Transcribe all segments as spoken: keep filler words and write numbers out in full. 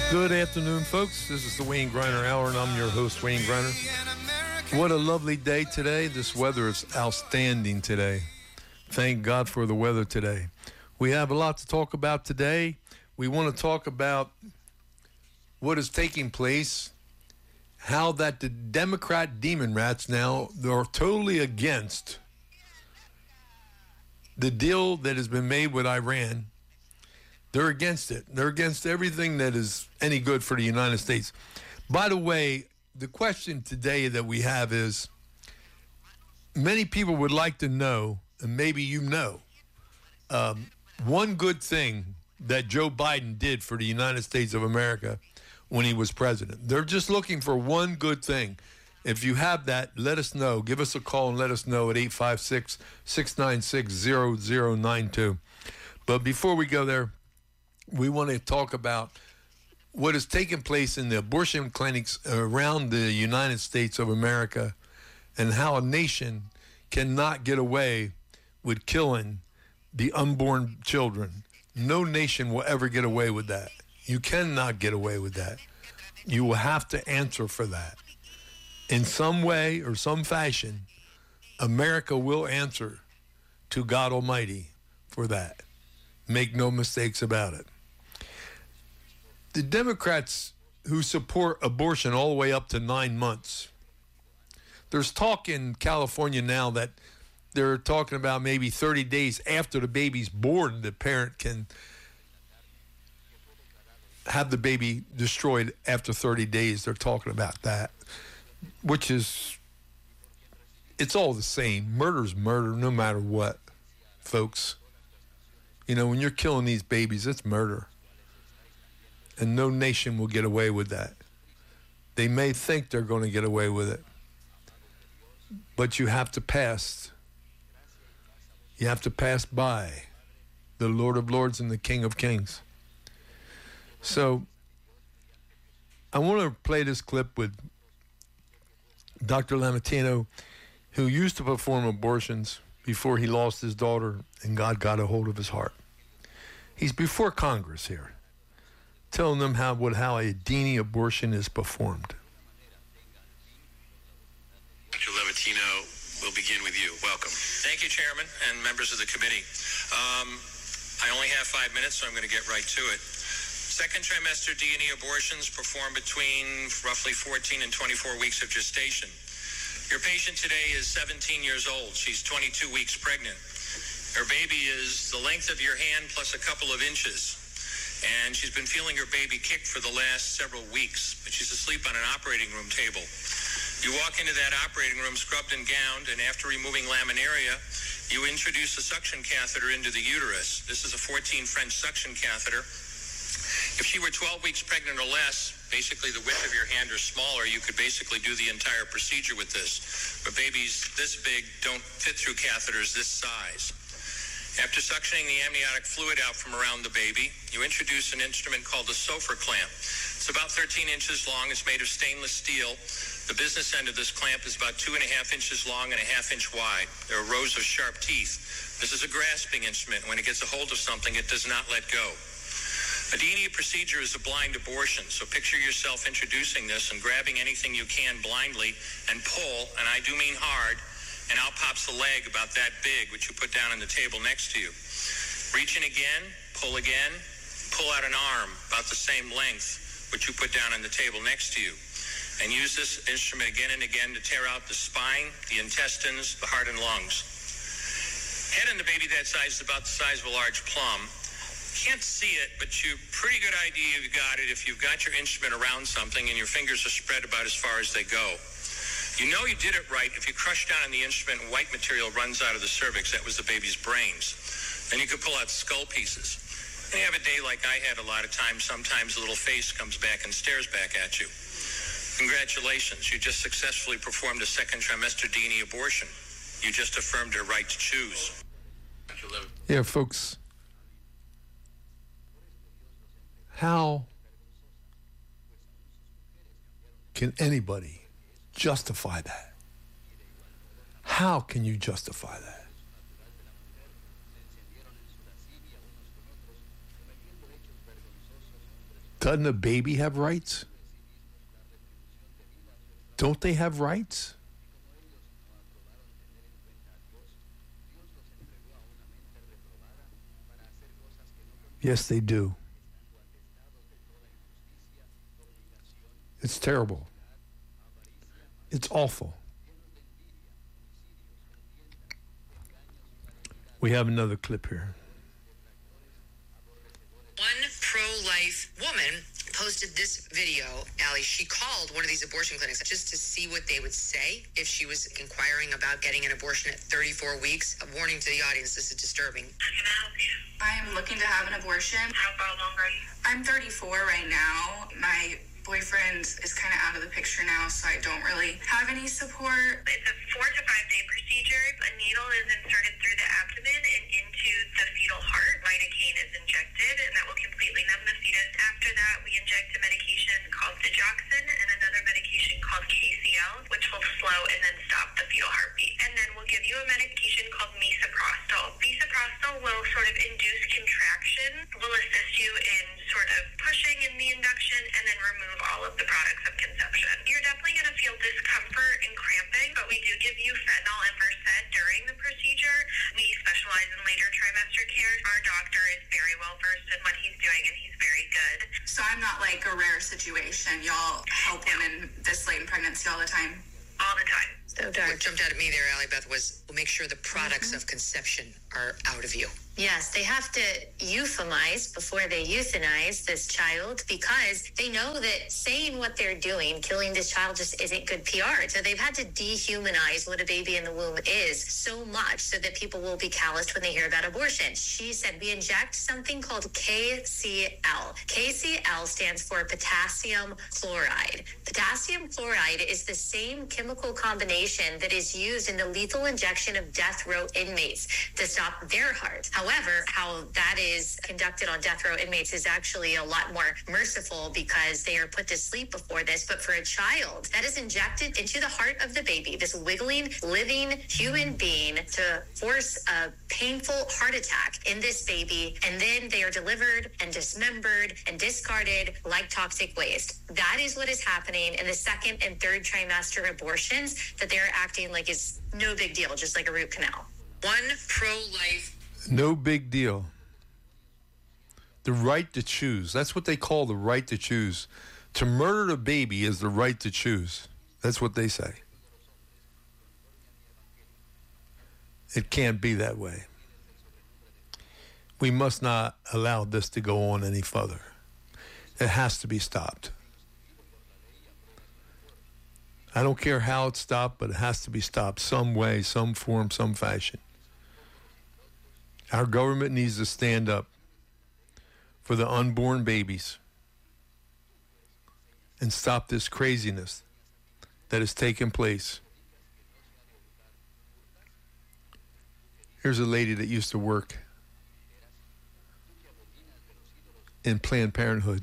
Good afternoon, folks. This is the Wayne Griner Hour, and I'm your host, Wayne Griner. What a lovely day today. This weather is outstanding today. Thank God for the weather today. We have a lot to talk about today. We want to talk about what is taking place, how that the Democrat demon rats now, they're totally against the deal that has been made with Iran. They're against it. They're against everything that is any good for the United States. By the way, the question today that we have is, many people would like to know, and maybe you know, um, one good thing that Joe Biden did for the United States of America when he was president. They're just looking for one good thing. If you have that, let us know. Give us a call and let us know at eight five six, six nine six, zero zero nine two. But before we go there, we want to talk about what is taking place in the abortion clinics around the United States of America and how a nation cannot get away with killing the unborn children. No nation will ever get away with that. You cannot get away with that. You will have to answer for that. In some way or some fashion, America will answer to God Almighty for that. Make no mistakes about it. The Democrats who support abortion all the way up to nine months, there's talk in California now that they're talking about maybe thirty days after the baby's born, the parent can have the baby destroyed after thirty days. They're talking about that, which is, it's all the same. Murder's murder no matter what, folks. You know, when you're killing these babies, it's murder. And no nation will get away with that. They may think they're going to get away with it. But you have to pass. You have to pass by the Lord of Lords and the King of Kings. So I want to play this clip with Doctor Lamatino, who used to perform abortions before he lost his daughter and God got a hold of his heart. He's before Congress here, telling them how what how a Dini abortion is performed. Doctor Lamatino, we'll begin with you. Welcome. Thank you, Chairman and members of the committee. Um, I only have five minutes, so I'm going to get right to it. Second trimester D and E abortions performed between roughly fourteen and twenty-four weeks of gestation. Your patient today is seventeen years old. She's twenty-two weeks pregnant. Her baby is the length of your hand plus a couple of inches. And she's been feeling her baby kick for the last several weeks, but she's asleep on an operating room table. You walk into that operating room scrubbed and gowned, and after removing laminaria, you introduce a suction catheter into the uterus. This is a fourteen French suction catheter. If she were twelve weeks pregnant or less, basically the width of your hand or smaller, you could basically do the entire procedure with this. But babies this big don't fit through catheters this size. After suctioning the amniotic fluid out from around the baby, you introduce an instrument called the Sofer clamp. It's about thirteen inches long. It's made of stainless steel. The business end of this clamp is about two and a half inches long and a half inch wide. There are rows of sharp teeth. This is a grasping instrument. When it gets a hold of something, it does not let go. A D and E procedure is a blind abortion, so picture yourself introducing this and grabbing anything you can blindly and pull, and I do mean hard, and out pops the leg about that big, which you put down on the table next to you. Reach in again, pull again, pull out an arm about the same length, which you put down on the table next to you. And use this instrument again and again to tear out the spine, the intestines, the heart, and lungs. Head in the baby that size is about the size of a large plum. Can't see it, but you pretty good idea you've got it if you've got your instrument around something and your fingers are spread about as far as they go. You know you did it right if you crush down on the instrument and white material runs out of the cervix. That was the baby's brains. Then you could pull out skull pieces. And you have a day like I had a lot of times. Sometimes a little face comes back and stares back at you. Congratulations. You just successfully performed a second trimester D and E abortion. You just affirmed her right to choose. Yeah, folks. How can anybody justify that? How can you justify that? Doesn't a baby have rights? Don't they have rights? Yes, they do. It's terrible. It's awful. We have another clip here. One pro-life woman posted this video, Allie. She called one of these abortion clinics just to see what they would say if she was inquiring about getting an abortion at thirty-four weeks. A warning to the audience, this is disturbing. How can I help you? I'm looking to have an abortion. How far along are you? I'm thirty-four right now. My boyfriend is kind of out of the picture now, so I don't really have any support. It's a four to five day procedure. A needle is inserted through the abdomen and into the fetal heart. Lidocaine is injected, and that will completely numb the fetus. After that, we inject a medication called digoxin and another medication called K C L, which will slow and then stop the fetal heartbeat. And then we'll give you a medication called misoprostol. Misoprostol will sort of induce contraction, will assist you in sort of pushing in the induction, and then remove all of the products of conception. You're definitely going to feel discomfort and cramping, but we do give you fentanyl and Versed during the procedure. We specialize in later trimester care. Our doctor is very well versed in what he's doing, and he's very good. So I'm not like a rare situation. Y'all help women this late in pregnancy all the time? All the time. So what jumped out at me there, Allie Beth, was we'll make sure the products mm-hmm. of conception are out of you. Yes, they have to euphemize before they euthanize this child because they know that saying what they're doing, killing this child, just isn't good P R. So they've had to dehumanize what a baby in the womb is so much so that people will be calloused when they hear about abortion. She said we inject something called K C L. K C L stands for potassium chloride. Potassium chloride is the same chemical combination that is used in the lethal injection of death row inmates to stop their heart. However, how that is conducted on death row inmates is actually a lot more merciful because they are put to sleep before this. But for a child, that is injected into the heart of the baby, this wiggling, living human being to force a painful heart attack in this baby. And then they are delivered and dismembered and discarded like toxic waste. That is what is happening in the second and third trimester abortions that they're acting like is no big deal, just like a root canal. One pro-life. No big deal. The right to choose. That's what they call the right to choose. To murder a baby is the right to choose. That's what they say. It can't be that way. We must not allow this to go on any further. It has to be stopped. I don't care how it's stopped, but it has to be stopped some way, some form, some fashion. Our government needs to stand up for the unborn babies and stop this craziness that is taking place. Here's a lady that used to work in Planned Parenthood.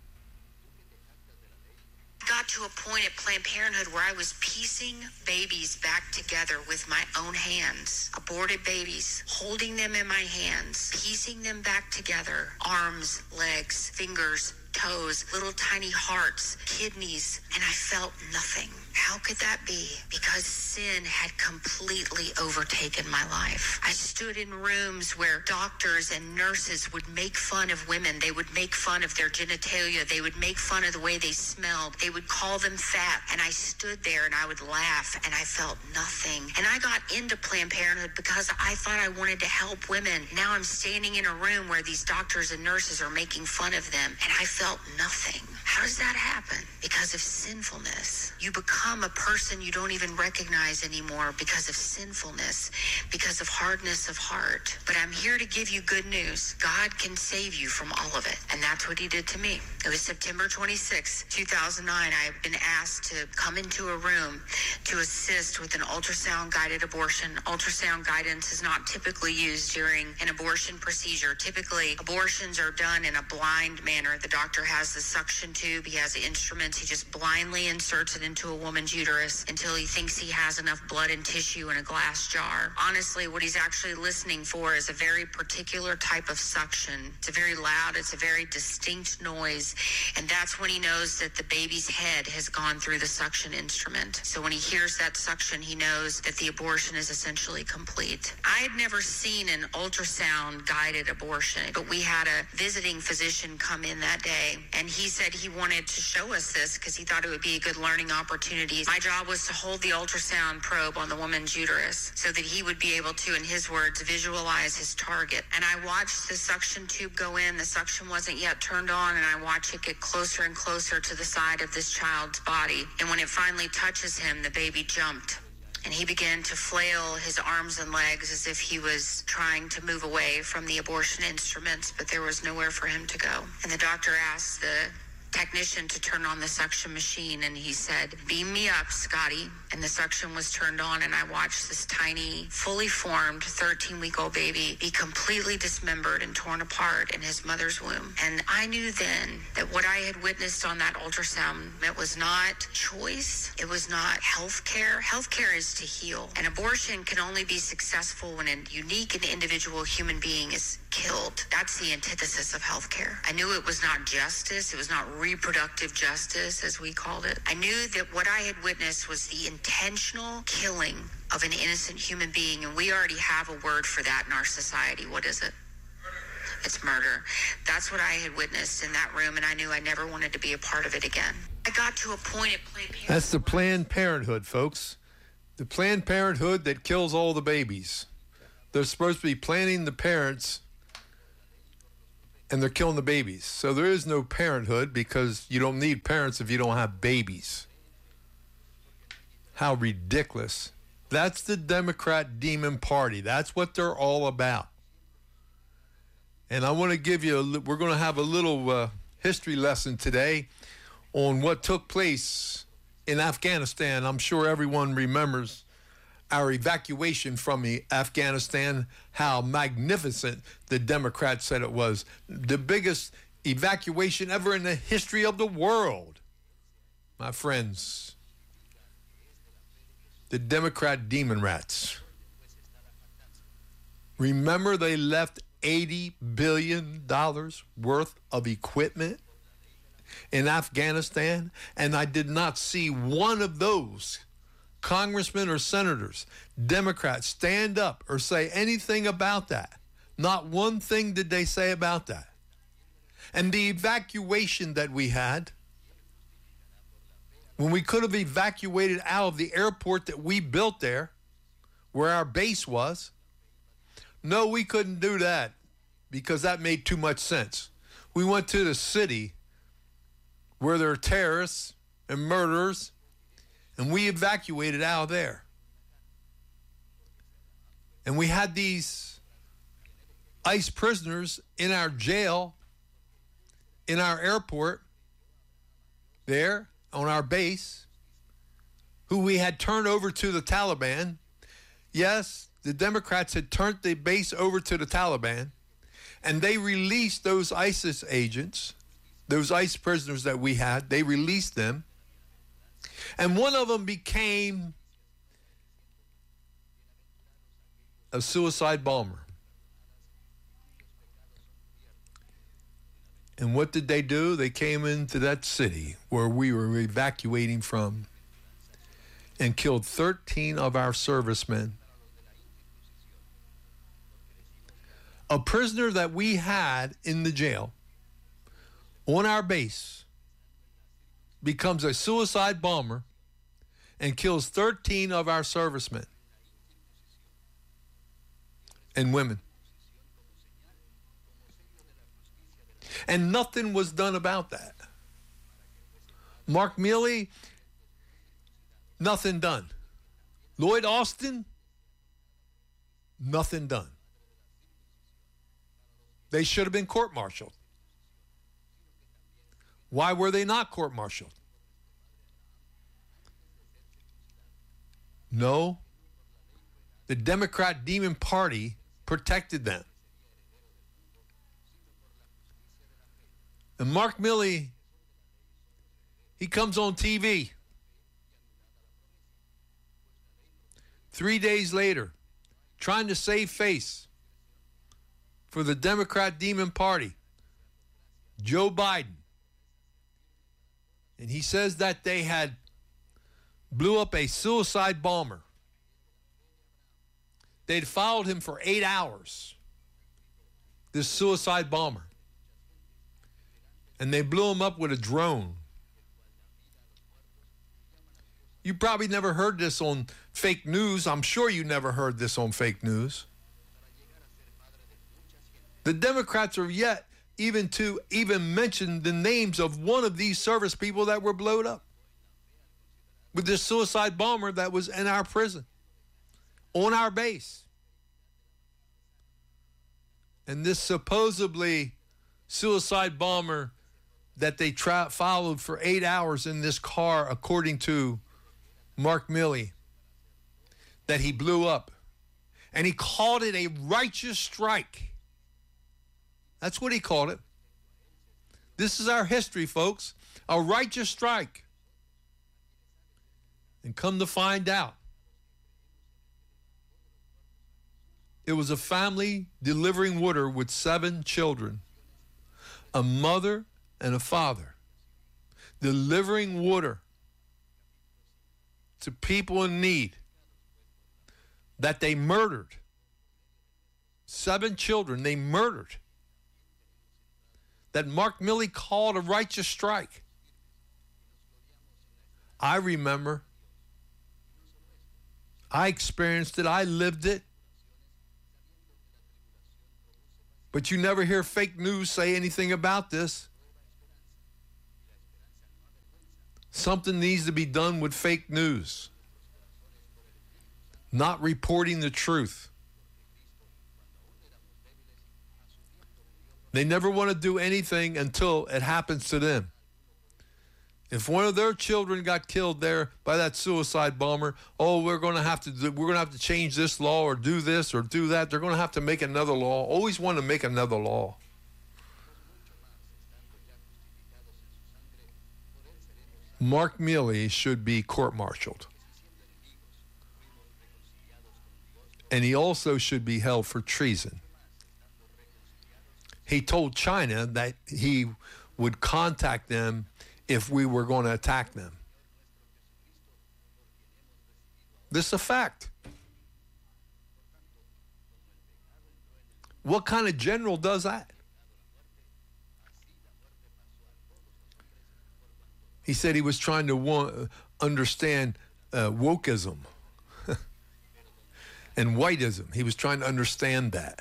Got to a point at Planned Parenthood where I was piecing babies back together with my own hands, aborted babies, holding them in my hands, piecing them back together, arms, legs, fingers, toes, little tiny hearts, kidneys, and I felt nothing. How could that be? Because sin had completely overtaken my life. I stood in rooms where doctors and nurses would make fun of women. They would make fun of their genitalia. They would make fun of the way they smelled. They would call them fat. And I stood there and I would laugh and I felt nothing. And I got into Planned Parenthood because I thought I wanted to help women. Now I'm standing in a room where these doctors and nurses are making fun of them and I felt nothing. How does that happen? Because of sinfulness. You become a person you don't even recognize anymore because of sinfulness, because of hardness of heart. But I'm here to give you good news. God can save you from all of it. And that's what he did to me. It was September twenty-sixth, two thousand nine. I had been asked to come into a room to assist with an ultrasound-guided abortion. Ultrasound guidance is not typically used during an abortion procedure. Typically, abortions are done in a blind manner. The doctor doctor has the suction tube. He has the instruments. He just blindly inserts it into a woman's uterus until he thinks he has enough blood and tissue in a glass jar. Honestly, what he's actually listening for is a very particular type of suction. It's a very loud, it's a very distinct noise, and that's when he knows that the baby's head has gone through the suction instrument. So when he hears that suction, he knows that the abortion is essentially complete. I had never seen an ultrasound-guided abortion, but we had a visiting physician come in that day, and he said he wanted to show us this because he thought it would be a good learning opportunity. My job was to hold the ultrasound probe on the woman's uterus so that he would be able to, in his words, visualize his target. And I watched the suction tube go in. The suction wasn't yet turned on, and I watched it get closer and closer to the side of this child's body. And when it finally touches him, the baby jumped. And he began to flail his arms and legs as if he was trying to move away from the abortion instruments, but there was nowhere for him to go. And the doctor asked the technician to turn on the suction machine, and he said, "Beam me up, Scotty." And the suction was turned on, and I watched this tiny, fully formed thirteen-week-old baby be completely dismembered and torn apart in his mother's womb. And I knew then that what I had witnessed on that ultrasound, it was not choice, it was not health care. Health care is to heal. An abortion can only be successful when a unique and individual human being is killed. That's the antithesis of health care. I knew it was not justice, it was not reproductive justice, as we called it. I knew that what I had witnessed was the intentional killing of an innocent human being, and we already have a word for that in our society. What is it? It's murder. That's what I had witnessed in that room, and I knew I never wanted to be a part of it again. I got to a point at Planned Parenthood. That's the Planned Parenthood, folks. The Planned Parenthood that kills all the babies. They're supposed to be planning the parents, and they're killing the babies. So there is no parenthood because you don't need parents if you don't have babies. How ridiculous. That's the Democrat demon party. That's what they're all about. And I want to give you, a, we're going to have a little uh, history lesson today on what took place in Afghanistan. I'm sure everyone remembers our evacuation from Afghanistan, how magnificent the Democrats said it was. The biggest evacuation ever in the history of the world. My friends, the Democrat demon rats. Remember, they left eighty billion dollars worth of equipment in Afghanistan, and I did not see one of those congressmen or senators, Democrats, stand up or say anything about that. Not one thing did they say about that. And the evacuation that we had, when we could have evacuated out of the airport that we built there, where our base was, no, we couldn't do that because that made too much sense. We went to the city where there are terrorists and murderers, and we evacuated out of there. And we had these ICE prisoners in our jail, in our airport, there on our base, who we had turned over to the Taliban. Yes, the Democrats had turned the base over to the Taliban, and they released those ISIS agents, those ICE prisoners that we had. They released them. And one of them became a suicide bomber. And what did they do? They came into that city where we were evacuating from and killed thirteen of our servicemen. A prisoner that we had in the jail on our base becomes a suicide bomber and kills thirteen of our servicemen and women. And nothing was done about that. Mark Milley, nothing done. Lloyd Austin, nothing done. They should have been court-martialed. Why were they not court-martialed? No, the Democrat demon party protected them. And Mark Milley, he comes on T V three days later trying to save face for the Democrat Demon Party, Joe Biden. And he says that they had blew up a suicide bomber. They'd followed him for eight hours, this suicide bomber. And they blew him up with a drone. You probably never heard this on fake news. I'm sure you never heard this on fake news. The Democrats are yet even to even mention the names of one of these service people that were blown up with this suicide bomber that was in our prison, on our base. And this supposedly suicide bomber that they tra- followed for eight hours in this car, according to Mark Milley, that he blew up. And he called it a righteous strike. That's what he called it. This is our history, folks. A righteous strike. And come to find out, it was a family delivering water with seven children, a mother and a father, delivering water to people in need that they murdered. Seven children they murdered. That Mark Milley called a righteous strike. I remember. I experienced it. I lived it. But you never hear fake news say anything about this. Something needs to be done with fake news. Not reporting the truth. They never want to do anything until it happens to them. If one of their children got killed there by that suicide bomber, oh, we're going to have to do, we're going to have to change this law or do this or do that. They're going to have to make another law. Always want to make another law. Mark Milley should be court-martialed. And he also should be held for treason. He told China that he would contact them if we were going to attack them. This is a fact. What kind of general does that? He said he was trying to wa- understand uh, wokeism and whiteism. He was trying to understand that.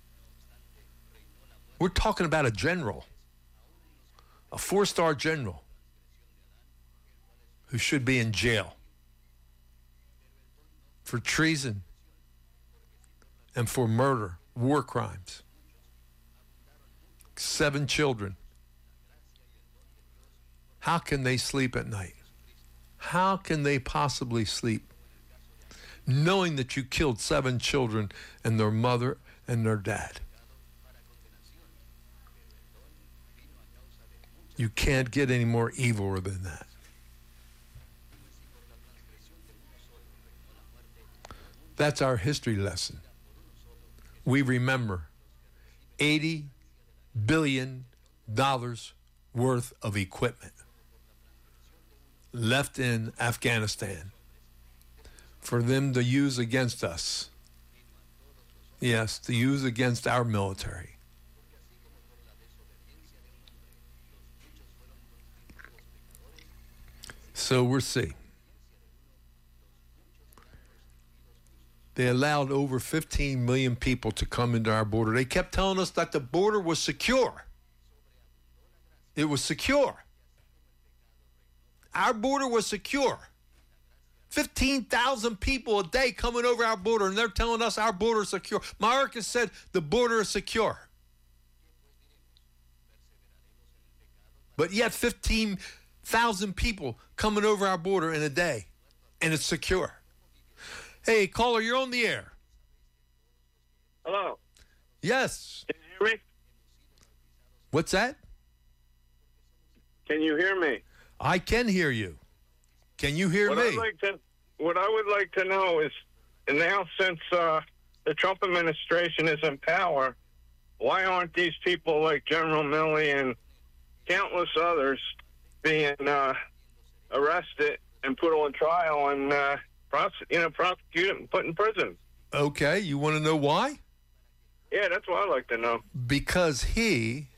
We're talking about a general, a four-star general who should be in jail for treason and for murder, war crimes. Seven children. How can they sleep at night? How can they possibly sleep knowing that you killed seven children and their mother and their dad? You can't get any more evil than that. That's our history lesson. We remember eighty billion dollars worth of equipment left in Afghanistan for them to use against us. Yes, to use against our military. So we'll see. They allowed over fifteen million people to come into our border. They kept telling us that the border was secure. It was secure. Our border was secure. fifteen thousand people a day coming over our border, and they're telling us our border is secure. Mayorkas said the border is secure. But yet fifteen thousand people coming over our border in a day, and it's secure. Hey, caller, you're on the air. Hello. Yes. Can you hear me? What's that? Can you hear me? I can hear you. Can you hear what me? I'd like to, what I would like to know is, now since uh, the Trump administration is in power, why aren't these people like General Milley and countless others being uh, arrested and put on trial and uh, prose- you know, prosecuted and put in prison? Okay, you want to know why? Yeah, that's what I'd like to know. Because he,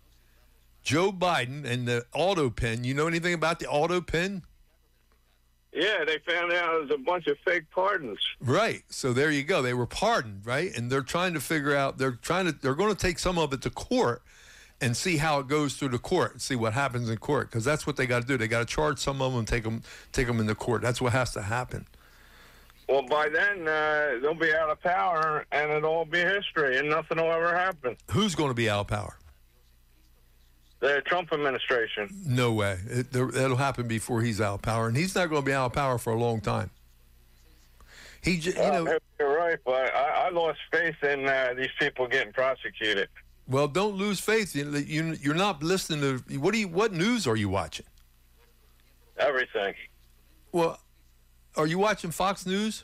Joe Biden, and the auto pen, you know anything about the auto pen? Yeah, they found out it was a bunch of fake pardons. Right. So there you go. They were pardoned, right? And they're trying to figure out, they're trying to, they're going to take some of it to court and see how it goes through the court and see what happens in court. Because that's what they got to do. They got to charge some of them and take them, take them into court. That's what has to happen. Well, by then, uh, they'll be out of power, and it'll all be history, and nothing will ever happen. Who's going to be out of power? The Trump administration. No way. It, that'll happen before he's out of power, and he's not going to be out of power for a long time. He, j- you know, uh, you're right, but I, I lost faith in uh, these people getting prosecuted. Well, don't lose faith. You, you, you're not listening to what do you? What news are you watching? Everything. Well, are you watching Fox News?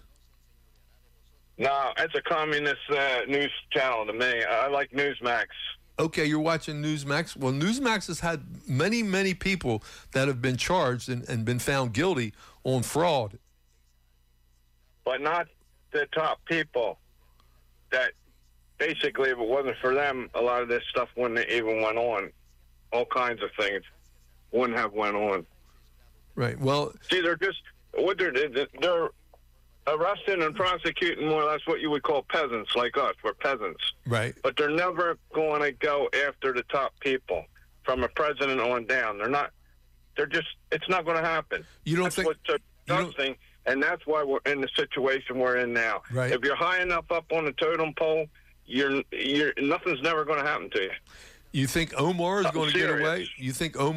No, it's a communist uh, news channel to me. I like Newsmax. Okay, you're watching Newsmax. Well, Newsmax has had many, many people that have been charged and, and been found guilty on fraud. But not the top people. That basically, if it wasn't for them, a lot of this stuff wouldn't have even went on. All kinds of things wouldn't have went on. Right. Well, see, they're just what they're they're arresting and prosecuting more or less what you would call peasants like us. We're peasants. Right. But they're never going to go after the top people from a president on down. They're not. They're just. It's not going to happen. You don't that's think? What's disgusting, and that's why we're in the situation we're in now. Right. If you're high enough up on the totem pole, you're you're nothing's never going to happen to you. You think Omar is I'm going to serious. get away? You think Omar